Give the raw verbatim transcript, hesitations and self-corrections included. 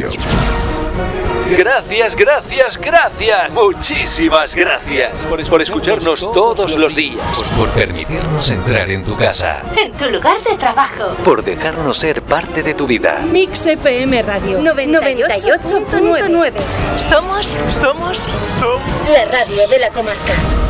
Radio. Gracias, gracias, gracias. Muchísimas gracias por, por escucharnos todos los días. Por permitirnos entrar en tu casa. En tu lugar de trabajo. Por dejarnos ser parte de tu vida. Mix F M Radio noventa y ocho punto nueve. nueve. Somos, somos, somos la radio de la comarca.